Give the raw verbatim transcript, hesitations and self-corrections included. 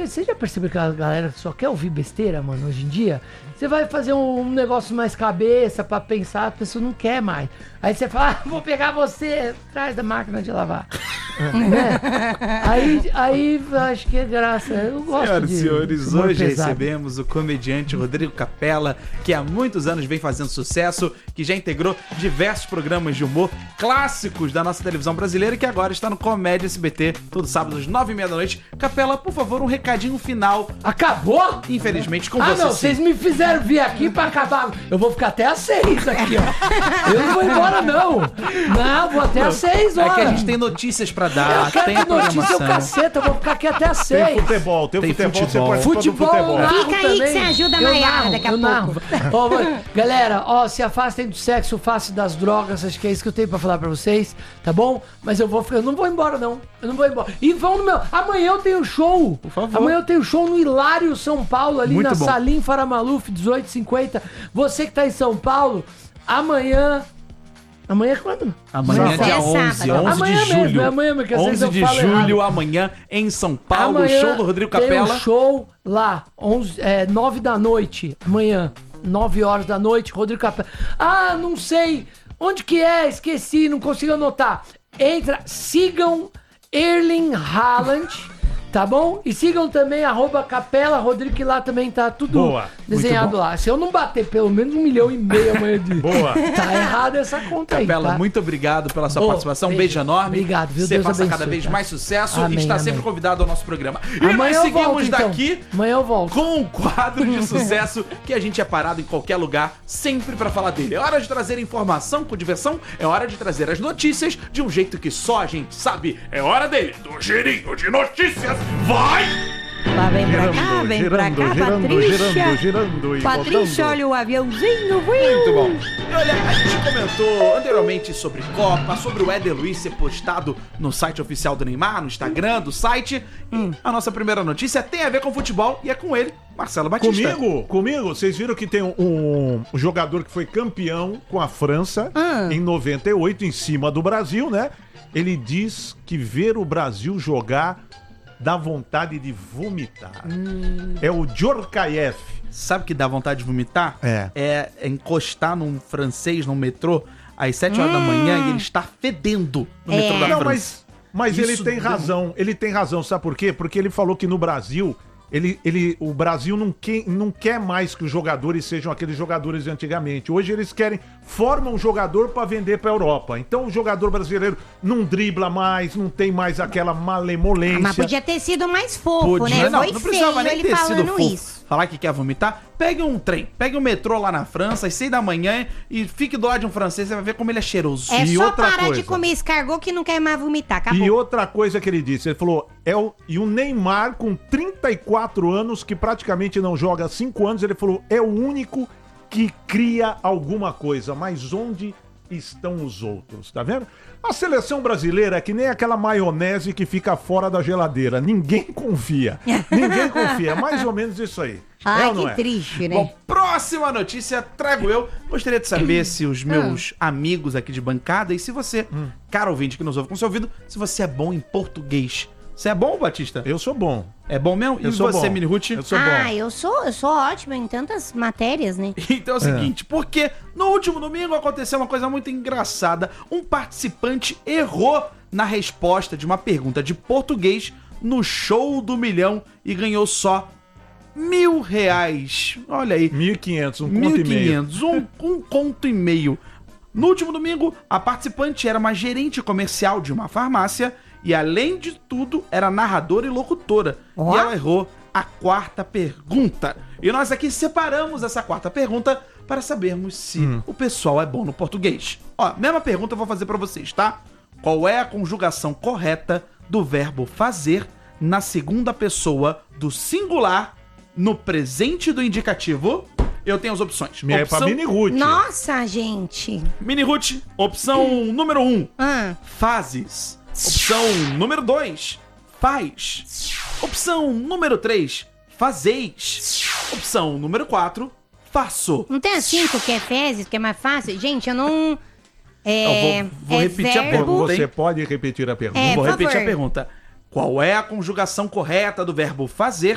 você já percebeu que a galera só quer ouvir besteira, mano, hoje em dia? Você vai fazer um, um negócio mais cabeça pra pensar, a pessoa não quer mais. Aí você fala, ah, vou pegar você atrás da máquina de lavar. né? Aí, aí acho que é graça. Eu gosto Senhoras de e senhores, hoje pesado. recebemos o comediante Rodrigo Capella, que há muitos anos vem fazendo sucesso, que já integrou diversos programas de humor clássicos da nossa televisão brasileira e que agora está no Comédia S B T, todo sábado às nove e meia da noite. Capella, por favor, um recadinho final. Acabou? Infelizmente, com ah, você não, sim. vocês me fizeram vir aqui pra acabar. Eu vou ficar até às seis aqui, ó. Eu não vou embora, não. Não, vou até às seis horas. É que a gente tem notícias pra dar, Eu quero tem ter a notícia, o programação. caceta, eu vou ficar aqui até às Tem seis. futebol, tem, Tem futebol, futebol. você participa do Futebol, futebol. narro Fica aí que também. você ajuda a Eu Maiara narro, daqui a eu pouco. narro. Ó, vai- galera, ó, se afastem do sexo, face das drogas, acho que é isso que eu tenho pra falar pra vocês, tá bom? Mas eu vou ficar, eu não vou embora não, eu não vou embora. E vão no meu, amanhã eu tenho show. Por favor. Amanhã eu tenho show no Hilário São Paulo, ali Muito na bom. Salim Faramaluf, dezoito e cinquenta. Você que tá em São Paulo, amanhã... Amanhã é quando? Amanhã, Sábado. dia É onze, sábado. onze Amanhã de mesmo, julho. é amanhã mesmo, que às vezes onze eu de falo julho, errado. amanhã, em São Paulo, Amanhã show do Rodrigo tem Capella. um show lá, onze, é, nove da noite, amanhã, nove horas da noite, Rodrigo Capella. Ah, não sei, onde que é? Esqueci, não consigo anotar. Entra, sigam Erling Haaland, tá bom? E sigam também arroba Capella Rodrigo, que lá também tá tudo Boa, desenhado lá. Se eu não bater pelo menos um milhão e meio amanhã de... Boa. Tá errado essa conta aí, Capella, tá? muito obrigado pela sua Ô, participação. Um beijo. beijo enorme. Obrigado, viu? Você Deus faça abençoe, cada vez tá? mais sucesso Amém, e está amém. sempre convidado ao nosso programa. E Amanhã nós eu seguimos volto, então. daqui Amanhã eu volto. com um quadro de sucesso que a gente é parado em qualquer lugar, sempre pra falar dele. É hora de trazer informação com diversão, é hora de trazer as notícias de um jeito que só a gente sabe. É hora dele, do girinho de notícias. Vai! Lá vem pra cá, vem pra cá, girando, Patrícia. girando, girando e Patrícia, voltando. olha o aviãozinho. Muito bom. E olha, a gente comentou anteriormente sobre Copa, sobre o Éder Luiz ser postado no site oficial do Neymar, no Instagram do site. Hum. E a nossa primeira notícia tem a ver com futebol e é com ele, Marcelo Batista. Comigo, comigo, vocês viram que tem um, um, um jogador que foi campeão com a França Ah. em noventa e oito, em cima do Brasil, né? Ele diz que ver o Brasil jogar dá vontade de vomitar. Hum. É o Djorkaeff. Sabe o que dá vontade de vomitar? É. É encostar num francês, num metrô, às sete horas da manhã e ele está fedendo no É. metrô da Não, França. mas, mas ele Isso tem deu- razão. Ele tem razão, sabe por quê? Porque ele falou que no Brasil, ele, ele, o Brasil não quer, não quer mais que os jogadores sejam aqueles jogadores de antigamente. Hoje eles querem, formam um jogador para vender para Europa. Então o jogador brasileiro não dribla mais, não tem mais aquela malemolência. Mas podia ter sido mais fofo, Podia, né? não, Foi não feio precisava nem ele ter sido falando fofo. isso. Falar que quer vomitar, pegue um trem, pegue um metrô lá na França, às seis da manhã e fique do lado de um francês, você vai ver como ele é cheiroso. É E só outra parar coisa. de comer escargot que não quer mais vomitar. Acabou. E outra coisa que ele disse, ele falou, é o, e o Neymar com trinta e quatro anos, que praticamente não joga há cinco anos, ele falou, é o único que cria alguma coisa, mas onde estão os outros, tá vendo? A seleção brasileira é que nem aquela maionese que fica fora da geladeira, ninguém confia, ninguém confia, é mais ou menos isso aí. Ai, é ou não que é? triste, né? Bom, próxima notícia trago eu. Gostaria de saber se os meus amigos aqui de bancada e se você, cara ouvinte que nos ouve com seu ouvido, se você é bom em português. Você é bom, Batista? Eu sou bom. É bom mesmo? Eu e sou você, bom. Mini Ruth? Eu sou ah, bom. eu sou, eu sou ótima em tantas matérias, né? Então é o seguinte, porque no último domingo aconteceu uma coisa muito engraçada. Um participante errou na resposta de uma pergunta de português no show do milhão e ganhou só mil reais. Olha aí. mil e quinhentos, um mil conto e e meio. quinhentos, um, um conto e meio. No último domingo, a participante era uma gerente comercial de uma farmácia e, além de tudo, era narradora e locutora. Ó. E ela errou a quarta pergunta. E nós aqui separamos essa quarta pergunta para sabermos se o pessoal é bom no português. Ó, mesma pergunta eu vou fazer para vocês, tá? Qual é a conjugação correta do verbo fazer na segunda pessoa do singular no presente do indicativo? Eu tenho as opções. É pra Mini Ruth. Nossa, gente. Mini Ruth, opção número um, Ah, fazes. Opção número dois, faz. Opção número três, fazeis. Opção número quatro, faço. não tem a cinco que é fezes, que é mais fácil? Gente, eu não... É, Eu vou- vou é repetir a verbo- pergunta. Você pode repetir a pergunta? É, Vou por repetir favor. a pergunta. Qual é a conjugação correta do verbo fazer